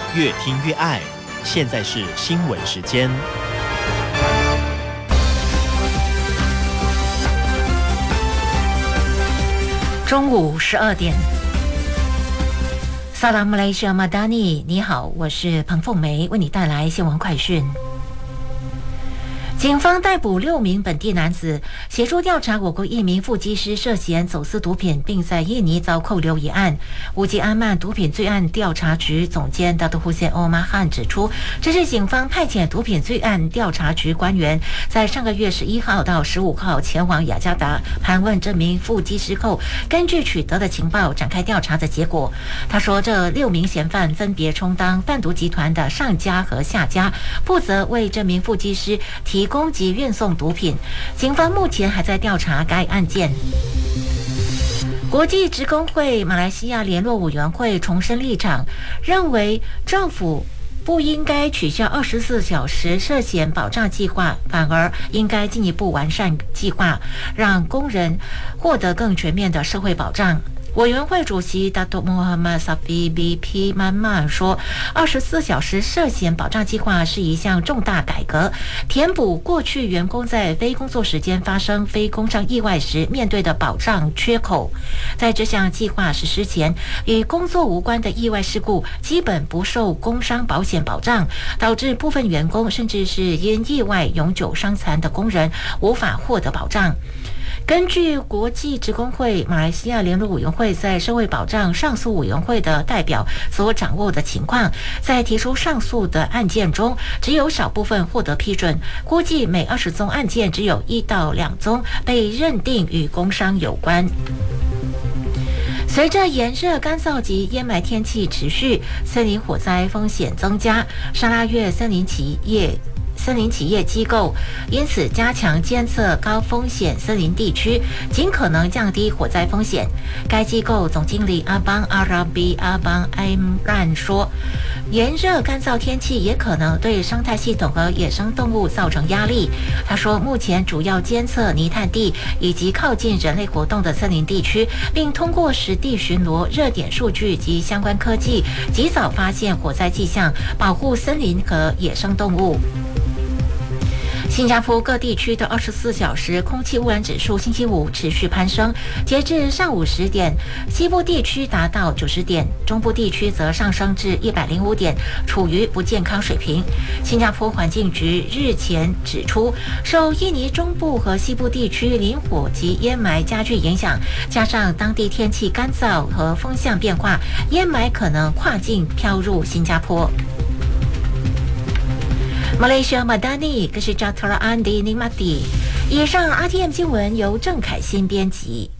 越听越爱。现在是新闻时间。 中午12点。萨拉姆莱西亚马达尼，你好，我是彭凤梅，为你带来新闻快讯。警方逮捕6名本地男子，协助调查我国一名副机师涉嫌走私毒品，并在印尼遭扣留一案。乌吉安曼毒品罪案调查局总监达多胡塞欧马汉指出，这是警方派遣毒品罪案调查局官员在上个月11号到15号前往雅加达盘问这名副机师后，根据取得的情报展开调查的结果。他说，这6名嫌犯分别充当贩毒集团的上家和下家，负责为这名副机师提供及运送毒品。警方目前还在调查该案件。国际职工会马来西亚联络委员会重申立场，认为政府不应该取消24小时涉险保障计划，反而应该进一步完善计划，让工人获得更全面的社会保障。委员会主席达多穆罕默萨菲 BP 曼曼说，24小时涉险保障计划是一项重大改革，填补过去员工在非工作时间发生非工伤意外时面对的保障缺口。在这项计划实施前，与工作无关的意外事故基本不受工伤保险保障，导致部分员工甚至是因意外永久伤残的工人无法获得保障。根据国际职工会马来西亚联络委员会在社会保障上诉委员会的代表所掌握的情况，在提出上诉的案件中，只有少部分获得批准，估计每20宗案件只有1到2宗被认定与工伤有关。随着炎热、干燥及烟霾天气持续，森林火灾风险增加，沙拉越森林企业机构因此加强监测高风险森林地区，尽可能降低火灾风险。该机构总经理阿邦阿拉比阿邦埃兰说，炎热干燥天气也可能对生态系统和野生动物造成压力。他说，目前主要监测泥炭地以及靠近人类活动的森林地区，并通过实地巡逻、热点数据及相关科技，及早发现火灾迹象，保护森林和野生动物。新加坡各地区的24小时空气污染指数星期五持续攀升，截至上午10点，西部地区达到90点，中部地区则上升至105点，处于不健康水平。新加坡环境局日前指出，受印尼中部和西部地区林火及烟霾加剧影响，加上当地天气干燥和风向变化，烟霾可能跨境飘入新加坡。马来西亚马达尼，这是加特拉安迪尼马蒂。以上 RTM 新闻由郑凯欣编辑。